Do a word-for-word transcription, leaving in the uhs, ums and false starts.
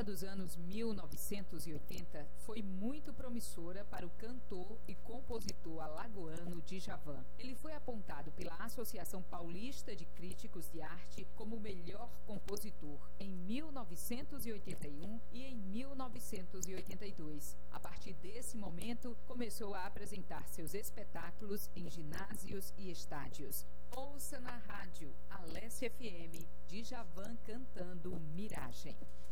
década dos anos mil novecentos e oitenta foi muito promissora para o cantor e compositor alagoano Djavan. Ele foi apontado pela Associação Paulista de Críticos de Arte como o melhor compositor em mil novecentos e oitenta e um e em mil novecentos e oitenta e dois. A partir desse momento, começou a apresentar seus espetáculos em ginásios e estádios. Ouça na rádio Alesse F M, Djavan cantando Miragem.